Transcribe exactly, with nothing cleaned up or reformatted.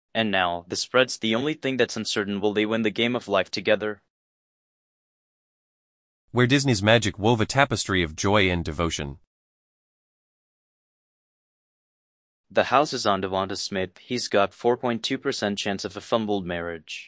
And now, the spread's the only thing that's uncertain. Will they win the game of life together? Where Disney's magic wove a tapestry of joy and devotion. The house is on Devonta Smith. He's got four point two percent chance of a fumbled marriage.